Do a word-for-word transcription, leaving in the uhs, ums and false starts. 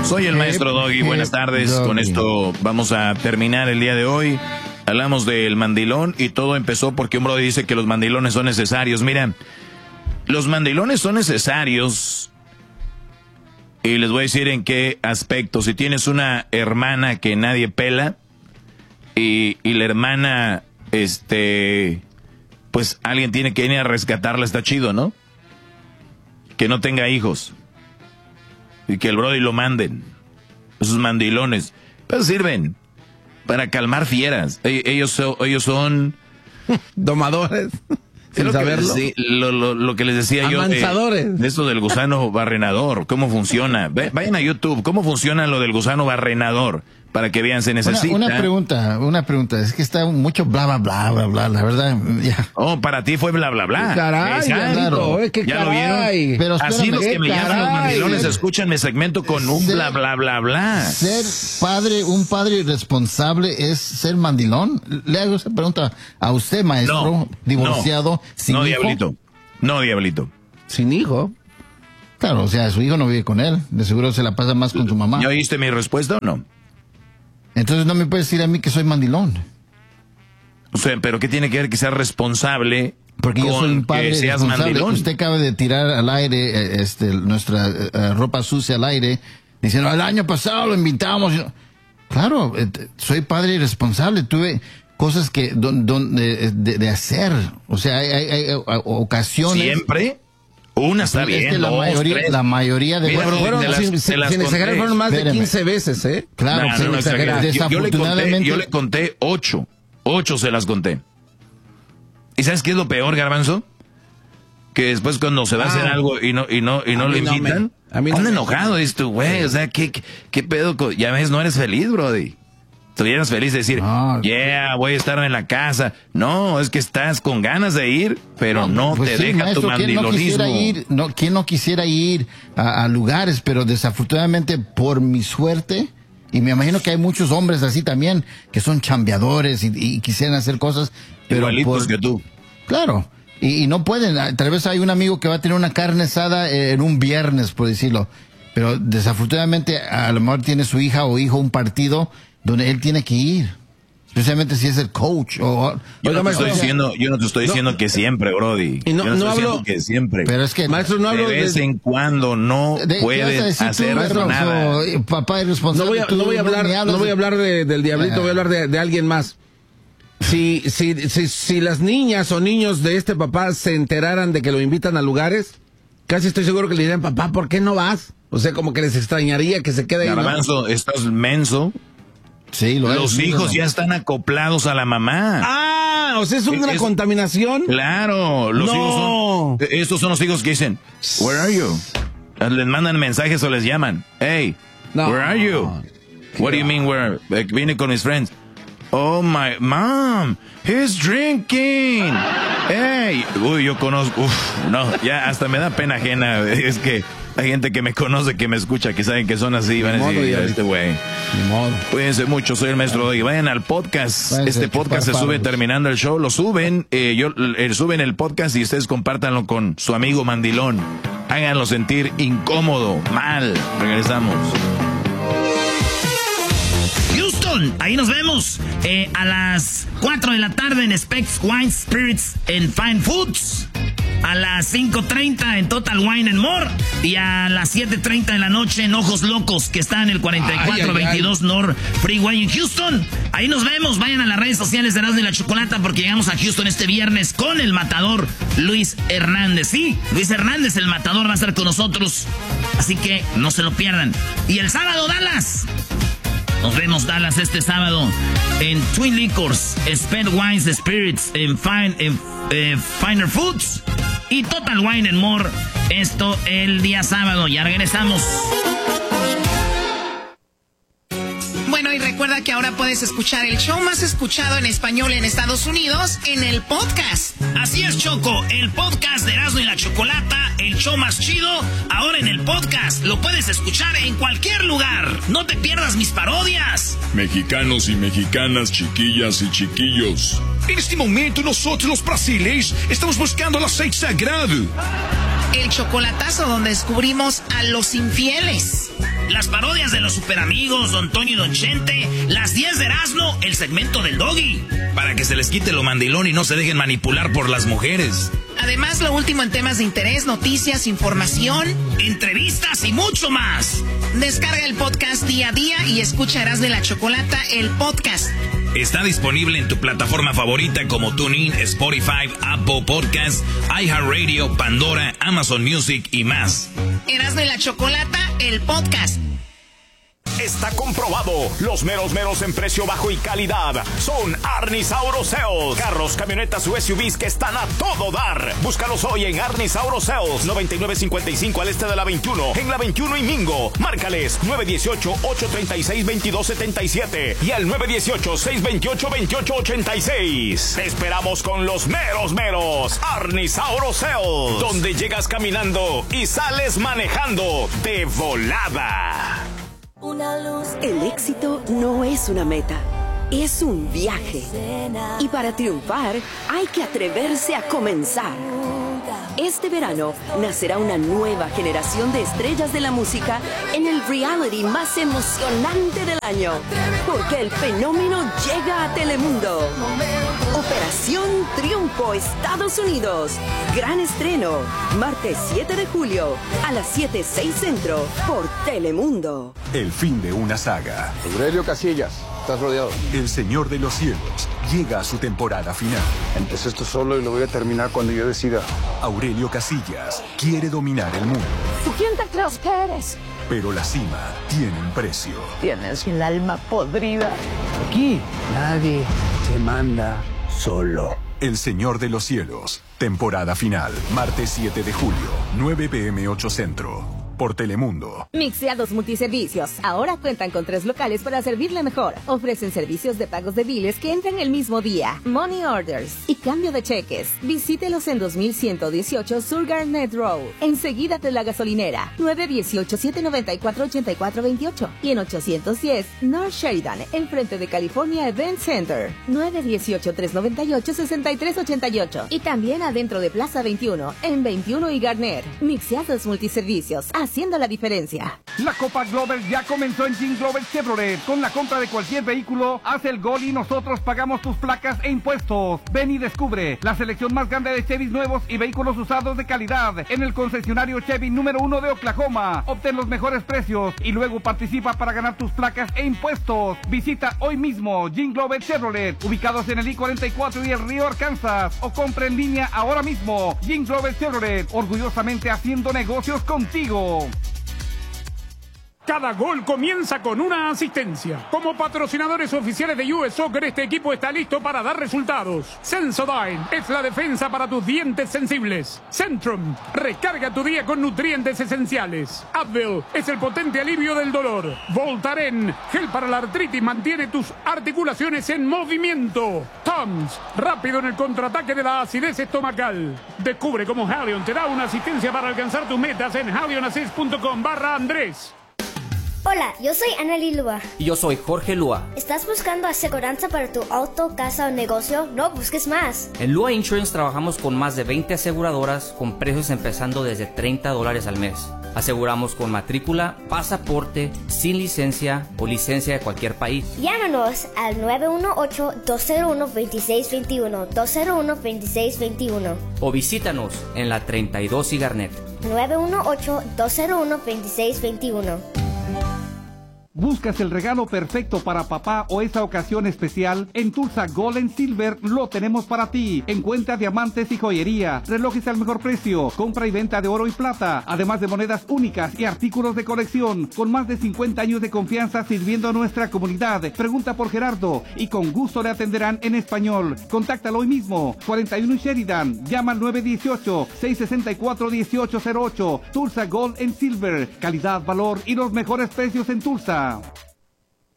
Soy el maestro Doggy, buenas tardes. Doggy. Con esto vamos a terminar el día de hoy. Hablamos del mandilón y todo empezó porque un brother dice que los mandilones son necesarios. Mira, los mandilones son necesarios y les voy a decir en qué aspecto. Si tienes una hermana que nadie pela y, y la hermana, este, pues alguien tiene que ir a rescatarla, está chido, ¿no? Que no tenga hijos y que el brother lo manden. Esos mandilones, pues sirven para calmar fieras. Ellos, ellos son domadores. Sin lo, saberlo. Que, lo, lo, lo que les decía yo Amansadores. eh, de esto del gusano barrenador, cómo funciona. Vayan a YouTube, cómo funciona lo del gusano barrenador, para que vean, se necesita. Una, una pregunta, una pregunta, es que está mucho bla, bla, bla, bla, bla, la verdad. Ya. Oh, para ti fue bla, bla, bla. Caray, claro. Es que ¿Ya caray. lo vieron? Pero así los que me caray. llaman los mandilones escuchan mi segmento con un ser, bla, bla, bla, bla. Ser padre, un padre irresponsable es ser mandilón. Le hago esa pregunta a usted, maestro, no, divorciado, no, sin no, hijo. Diablito. No, Diablito. Sin hijo. Claro, o sea, su hijo no vive con él. De seguro se la pasa más con su mamá. ¿Ya oíste mi respuesta o no? Entonces no me puedes decir a mí que soy mandilón. O sea, pero ¿qué tiene que ver que seas responsable? Porque yo soy un padre que seas responsable. mandilón? Usted acaba de tirar al aire este, nuestra uh, ropa sucia al aire, diciendo, el año pasado lo invitamos. Claro, eh, soy padre irresponsable. Tuve cosas que don, don, de, de, de hacer. O sea, hay, hay, hay ocasiones. ¿Siempre? Una está bien, es que la dos, mayoría, tres. la mayoría de... Mira, bueno, fueron, de las- sin, de sin, las sin exagerar, conté. fueron más de Espéreme. quince veces, ¿eh? Claro, Nah, sin no, no, exagerar. yo, yo le conté, Desafortunadamente... yo le conté ocho. Ocho se las conté. ¿Y sabes qué es lo peor, Garbanzo? Que después cuando se va a hacer Ah. algo y no y no y no A lo mí no invitan, me- a mí no anda me- enojado esto, güey. O sea, ¿qué, qué, qué pedo? con- Ya ves, no eres feliz, brody. Estuvieras feliz de decir, No. yeah, voy a estar en la casa. No, es que estás con ganas de ir, pero no, Pues te sí, deja maestro, tu ¿quién no mandilonismo. quisiera ir? No, ¿quién no quisiera ir a, a lugares? Pero desafortunadamente, por mi suerte, y me imagino que hay muchos hombres así también, que son chambeadores y, y quisieran hacer cosas, pero Igualitos por- que tú. Claro, y, y no pueden. Tal vez hay un amigo que va a tener una carne asada en un viernes, por decirlo, pero desafortunadamente a lo mejor tiene su hija o hijo un partido donde él tiene que ir. Especialmente si es el coach o... Yo no, te maestro, estoy diciendo, yo no te estoy no. diciendo que siempre, Brody. Y no- yo no, no estoy hablo- diciendo que siempre. Pero es que... Maestro, no hablo de vez de... en cuando no ¿De- qué vas a puedes decir tú, hacer maestro? nada. So, papá irresponsable. No voy a, tú no voy a hablar, ni hablas no voy a de- hablar de, del diablito, Ah. voy a hablar de, de alguien más. Si, si, si, si las niñas o niños de este papá se enteraran de que lo invitan a lugares, casi estoy seguro que le dirían, papá, ¿por qué no vas? O sea, como que les extrañaría que se quede ahí. ¿no? Garbanzo, estás menso. Sí, lo Los es, hijos ¿no? ya están acoplados a la mamá. Ah, o sea, es una Es- contaminación. Claro, los No. hijos son... Estos son los hijos que dicen, where are you? Les mandan mensajes o les llaman. Hey, No. where are you? What do you mean where? Eh, Vine con mis friends. Oh my, mom, he's drinking. Hey, uy, yo conozco, uf, no, ya hasta me da pena ajena. Es que hay gente que me conoce, que me escucha, que saben que son así, van a modo, decir, ya. este güey. Ni modo. Cuídense mucho, soy el maestro Doggy. Vayan al podcast. Váyanse Este a chupar podcast se sube palos. terminando el show. Lo suben, eh, yo, eh, suben el podcast y ustedes compártanlo con su amigo mandilón. Háganlo sentir incómodo, mal. Regresamos. Houston, ahí nos vemos eh, a las cuatro de la tarde en Specs Wine Spirits en Fine Foods. A las cinco treinta en Total Wine and More. Y a las siete treinta de la noche en Ojos Locos, que está en el cuarenta y cuatro veintidós North Freeway en Houston. Ahí nos vemos. Vayan a las redes sociales de Erasmo y la Chocolata porque llegamos a Houston este viernes con el matador Luis Hernández. Sí, Luis Hernández, el matador, va a estar con nosotros. Así que no se lo pierdan. Y el sábado, Dallas. Nos vemos, Dallas, este sábado en Twin Liquors, Spent Wines Spirits, en, Fine, en eh, Finer Foods y Total Wine and More. Esto el día sábado. Ya regresamos. Bueno, y recuerda que ahora puedes escuchar el show más escuchado en español en Estados Unidos en el podcast. Así es, Choco, el podcast de Erasmo y la Chocolata, el show más chido, ahora en el podcast. Lo puedes escuchar en cualquier lugar. No te pierdas mis parodias. Mexicanos y mexicanas, chiquillas y chiquillos. En este momento nosotros los brasileños estamos buscando el aceite sagrado. El chocolatazo donde descubrimos a los infieles. las parodias de los Superamigos, Don Toño y Don Chente, las diez de Erasmo, el segmento del Doggy. Para que se les quite lo mandilón y no se dejen manipular por las mujeres. Además, lo último en temas de interés, noticias, información, entrevistas y mucho más. Descarga el podcast día a día y escucha Erasmo y la Chocolata, el podcast. Está disponible en tu plataforma favorita como TuneIn, Spotify, Apple Podcasts, iHeartRadio, Pandora, Amazon Music y más. Erasmo y la Chocolata, el podcast. Está comprobado. Los meros meros en precio bajo y calidad son Arnis Auto Sales. Carros, camionetas u S U Vs que están a todo dar. Búscalos hoy en Arnis Auto Sales. noventa y nueve cincuenta y cinco al este de la veintiuno. En la veintiuno y Mingo. Márcales nueve uno ocho, ocho tres seis, dos dos siete siete y al nueve uno ocho, seis dos ocho, dos ocho ocho seis. Te esperamos con los meros meros. Arnis Auto Sales. Donde llegas caminando y sales manejando de volada. El éxito no es una meta, es un viaje. Y para triunfar hay que atreverse a comenzar. Este verano nacerá una nueva generación de estrellas de la música en el reality más emocionante del año. Porque el fenómeno llega a Telemundo. Operación Triunfo, Estados Unidos. Gran estreno, martes siete de julio a las siete seis centro por Telemundo. El fin de una saga. Aurelio Casillas, estás rodeado. El Señor de los Cielos llega a su temporada final. Empecé esto solo y lo voy a terminar cuando yo decida. Aurelio Casillas quiere dominar el mundo. ¿Quién te crees que eres? Pero la cima tiene un precio. Tienes el alma podrida. Aquí nadie te manda solo. El Señor de los Cielos, temporada final, martes siete de julio, nueve p m ocho centro. Por Telemundo. Mixeados Multiservicios. Ahora cuentan con tres locales para servirle mejor. Ofrecen servicios de pagos de biles que entran el mismo día, money orders y cambio de cheques. Visítelos en dos mil ciento dieciocho Sur Garnet Road, enseguida de la gasolinera, nueve uno ocho, siete nueve cuatro, ocho cuatro dos ocho y en ochocientos diez North Sheridan, enfrente de California Event Center, nueve uno ocho, tres nueve ocho, seis tres ocho ocho y también adentro de Plaza veintiuno, en veintiuno y Garner. Mixeados Multiservicios. Haciendo la diferencia. La Copa Glover ya comenzó en Jean Glover Chevrolet. Con la compra de cualquier vehículo, haz el gol y nosotros pagamos tus placas e impuestos. Ven y descubre la selección más grande de Chevys nuevos y vehículos usados de calidad en el concesionario Chevy número uno de Oklahoma. Obtén los mejores precios y luego participa para ganar tus placas e impuestos. Visita hoy mismo Jean Glover Chevrolet, ubicados en el I cuarenta y cuatro y el Río Arkansas, o compra en línea ahora mismo. Jean Glover Chevrolet, orgullosamente haciendo negocios contigo. Cada gol comienza con una asistencia. Como patrocinadores oficiales de U S Soccer, este equipo está listo para dar resultados. Sensodyne es la defensa para tus dientes sensibles. Centrum, recarga tu día con nutrientes esenciales. Advil es el potente alivio del dolor. Voltaren, gel para la artritis, mantiene tus articulaciones en movimiento. Tums, rápido en el contraataque de la acidez estomacal. Descubre cómo Halion te da una asistencia para alcanzar tus metas en halionassist.com barra Andrés. Hola, yo soy Anneli Lua. Y yo soy Jorge Lua. ¿Estás buscando aseguranza para tu auto, casa o negocio? No busques más. En Lua Insurance trabajamos con más de veinte aseguradoras con precios empezando desde treinta dólares al mes. Aseguramos con matrícula, pasaporte, sin licencia o licencia de cualquier país. Llámanos al nueve uno ocho, dos cero uno, dos seis dos uno, dos cero uno, dos seis dos uno. O visítanos en la treinta y dos y Garnet. nueve uno ocho, dos cero uno, dos seis dos uno. ¿Buscas el regalo perfecto para papá o esa ocasión especial? En Tulsa Gold and Silver lo tenemos para ti. Encuentra diamantes y joyería, relojes al mejor precio, compra y venta de oro y plata, además de monedas únicas y artículos de colección. Con más de cincuenta años de confianza sirviendo a nuestra comunidad. Pregunta por Gerardo y con gusto le atenderán en español. Contáctalo hoy mismo. cuarenta y uno Sheridan. Llama al nueve uno ocho, seis seis cuatro, uno ocho cero ocho. Tulsa Gold and Silver. Calidad, valor y los mejores precios en Tulsa.